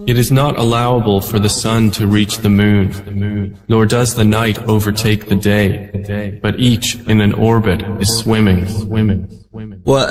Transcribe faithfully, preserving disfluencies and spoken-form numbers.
It is not allowable for the sun to reach the moon, nor does the night overtake the day, but each in an orbit is swimming.